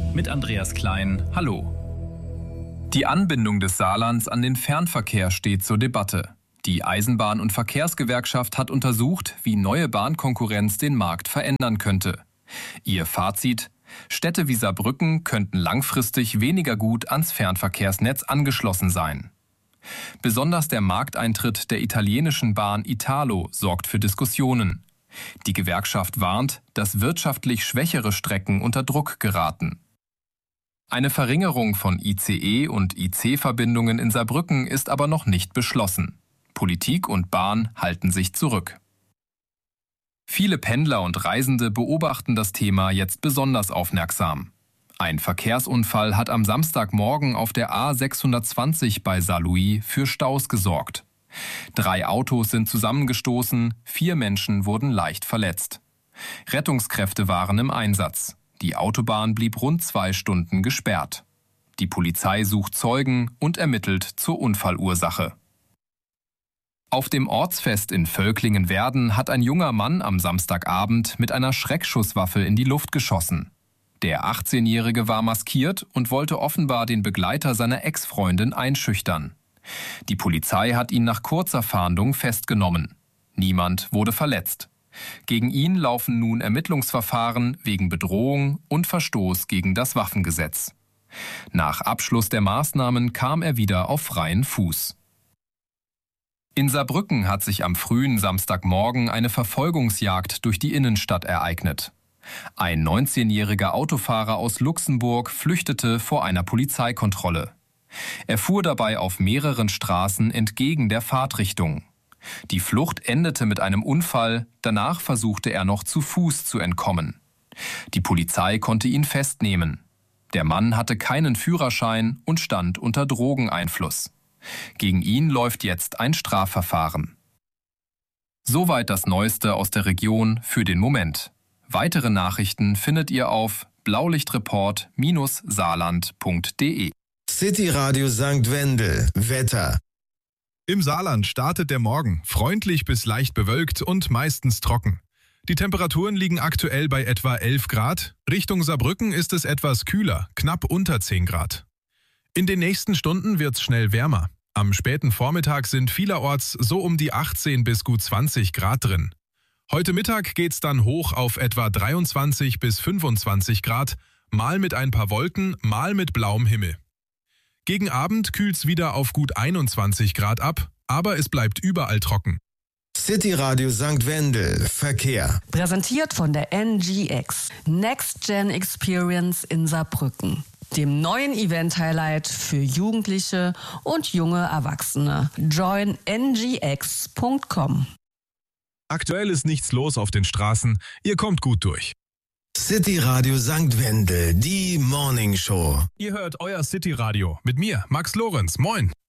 mit Andreas Klein. Hallo. Die Anbindung des Saarlands an den Fernverkehr steht zur Debatte. Die Eisenbahn- und Verkehrsgewerkschaft hat untersucht, wie neue Bahnkonkurrenz den Markt verändern könnte. Ihr Fazit: Städte wie Saarbrücken könnten langfristig weniger gut ans Fernverkehrsnetz angeschlossen sein. Besonders der Markteintritt der italienischen Bahn Italo sorgt für Diskussionen. Die Gewerkschaft warnt, dass wirtschaftlich schwächere Strecken unter Druck geraten. Eine Verringerung von ICE- und IC-Verbindungen in Saarbrücken ist aber noch nicht beschlossen. Politik und Bahn halten sich zurück. Viele Pendler und Reisende beobachten das Thema jetzt besonders aufmerksam. Ein Verkehrsunfall hat am Samstagmorgen auf der A620 bei Saarlouis für Staus gesorgt. 3 Autos sind zusammengestoßen, 4 Menschen wurden leicht verletzt. Rettungskräfte waren im Einsatz. Die Autobahn blieb rund 2 Stunden gesperrt. Die Polizei sucht Zeugen und ermittelt zur Unfallursache. Auf dem Ortsfest in Völklingen-Werden hat ein junger Mann am Samstagabend mit einer Schreckschusswaffe in die Luft geschossen. Der 18-Jährige war maskiert und wollte offenbar den Begleiter seiner Ex-Freundin einschüchtern. Die Polizei hat ihn nach kurzer Fahndung festgenommen. Niemand wurde verletzt. Gegen ihn laufen nun Ermittlungsverfahren wegen Bedrohung und Verstoß gegen das Waffengesetz. Nach Abschluss der Maßnahmen kam er wieder auf freien Fuß. In Saarbrücken hat sich am frühen Samstagmorgen eine Verfolgungsjagd durch die Innenstadt ereignet. Ein 19-jähriger Autofahrer aus Luxemburg flüchtete vor einer Polizeikontrolle. Er fuhr dabei auf mehreren Straßen entgegen der Fahrtrichtung. Die Flucht endete mit einem Unfall, danach versuchte er noch zu Fuß zu entkommen. Die Polizei konnte ihn festnehmen. Der Mann hatte keinen Führerschein und stand unter Drogeneinfluss. Gegen ihn läuft jetzt ein Strafverfahren. Soweit das Neueste aus der Region für den Moment. Weitere Nachrichten findet ihr auf blaulichtreport-saarland.de. City Radio St. Wendel. Wetter. Im Saarland startet der Morgen freundlich bis leicht bewölkt und meistens trocken. Die Temperaturen liegen aktuell bei etwa 11 Grad. Richtung Saarbrücken ist es etwas kühler, knapp unter 10 Grad. In den nächsten Stunden wird's schnell wärmer. Am späten Vormittag sind vielerorts so um die 18 bis gut 20 Grad drin. Heute Mittag geht's dann hoch auf etwa 23 bis 25 Grad, mal mit ein paar Wolken, mal mit blauem Himmel. Gegen Abend kühlt's wieder auf gut 21 Grad ab, aber es bleibt überall trocken. City Radio St. Wendel. Verkehr. Präsentiert von der NGX. Next Gen Experience in Saarbrücken. Dem neuen Event-Highlight für Jugendliche und junge Erwachsene. Join ngx.com. Aktuell ist nichts los auf den Straßen, ihr kommt gut durch. City Radio St. Wendel, die Morning Show. Ihr hört euer City Radio mit mir, Max Lorenz. Moin.